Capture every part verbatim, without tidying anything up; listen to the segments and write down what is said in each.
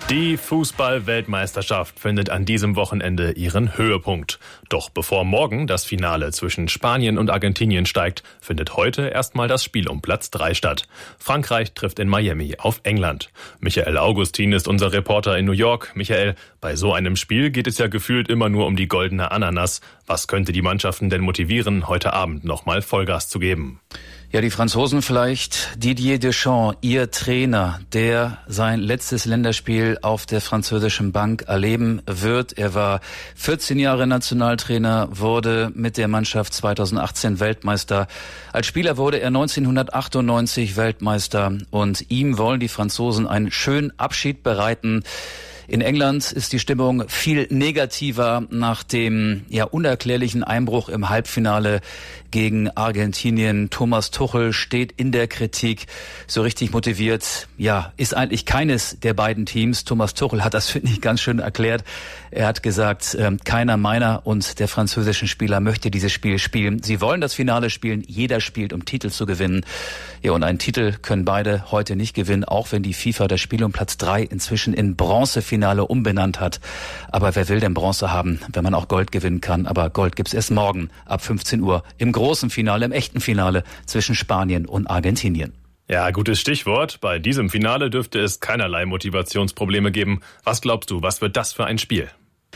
Die Fußball-Weltmeisterschaft findet an diesem Wochenende ihren Höhepunkt. Doch bevor morgen das Finale zwischen Spanien und Argentinien steigt, findet heute erstmal das Spiel um Platz drei statt. Frankreich trifft in Miami auf England. Michael Augustin ist unser Reporter in New York. Michael, bei so einem Spiel geht es ja gefühlt immer nur um die goldene Ananas. Was könnte die Mannschaften denn motivieren, heute Abend nochmal Vollgas zu geben? Ja, die Franzosen vielleicht. Didier Deschamps, ihr Trainer, der sein letztes Länderspiel auf der französischen Bank erleben wird. Er war vierzehn Jahre Nationaltrainer, wurde mit der Mannschaft zweitausendachtzehn Weltmeister. Als Spieler wurde er neunzehnhundertachtundneunzig Weltmeister und ihm wollen die Franzosen einen schönen Abschied bereiten. In England ist die Stimmung viel negativer nach dem ja unerklärlichen Einbruch im Halbfinale gegen Argentinien. Thomas Tuchel steht in der Kritik. So richtig motiviert, ja, ist eigentlich keines der beiden Teams. Thomas Tuchel hat das, finde ich, ganz schön erklärt. Er hat gesagt, äh, keiner meiner und der französischen Spieler möchte dieses Spiel spielen. Sie wollen das Finale spielen. Jeder spielt, um Titel zu gewinnen. Ja, und einen Titel können beide heute nicht gewinnen, auch wenn die FIFA das Spiel um Platz drei inzwischen in Bronzefinale umbenannt hat. Aber wer will denn Bronze haben, wenn man auch Gold gewinnen kann? Aber Gold gibt's erst morgen ab fünfzehn Uhr im großen Finale, im echten Finale zwischen Spanien und Argentinien. Ja, gutes Stichwort. Bei diesem Finale dürfte es keinerlei Motivationsprobleme geben. Was glaubst du, was wird das für ein Spiel?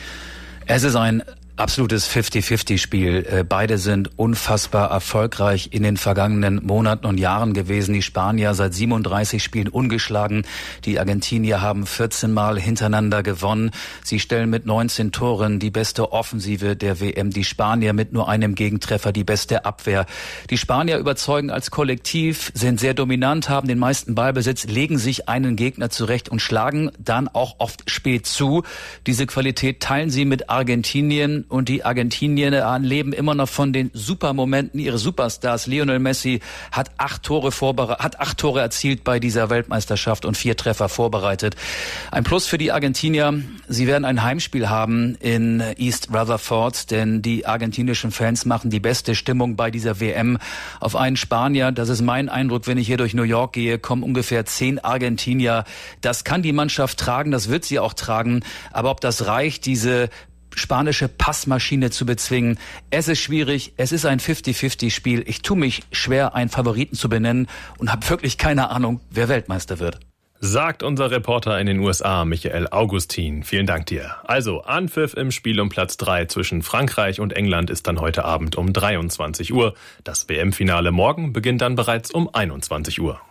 Es ist ein absolutes fifty-fifty-Spiel. Beide sind unfassbar erfolgreich in den vergangenen Monaten und Jahren gewesen. Die Spanier seit siebenunddreißig Spielen ungeschlagen. Die Argentinier haben vierzehn Mal hintereinander gewonnen. Sie stellen mit neunzehn Toren die beste Offensive der W M. Die Spanier mit nur einem Gegentreffer die beste Abwehr. Die Spanier überzeugen als Kollektiv, sind sehr dominant, haben den meisten Ballbesitz, legen sich einen Gegner zurecht und schlagen dann auch oft spät zu. Diese Qualität teilen sie mit Argentinien. Und die Argentinier leben immer noch von den Supermomenten ihres Superstars. Lionel Messi hat acht Tore vorbereitet, hat acht Tore erzielt bei dieser Weltmeisterschaft und vier Treffer vorbereitet. Ein Plus für die Argentinier. Sie werden ein Heimspiel haben in East Rutherford, denn die argentinischen Fans machen die beste Stimmung bei dieser W M. Auf einen Spanier, das ist mein Eindruck, wenn ich hier durch New York gehe, kommen ungefähr zehn Argentinier. Das kann die Mannschaft tragen, das wird sie auch tragen. Aber ob das reicht, diese spanische Passmaschine zu bezwingen. Es ist schwierig, es ist ein fifty-fifty-Spiel. Ich tue mich schwer, einen Favoriten zu benennen und habe wirklich keine Ahnung, wer Weltmeister wird. Sagt unser Reporter in den U S A, Michael Augustin. Vielen Dank dir. Also, Anpfiff im Spiel um Platz drei zwischen Frankreich und England ist dann heute Abend um dreiundzwanzig Uhr. Das W M-Finale morgen beginnt dann bereits um einundzwanzig Uhr.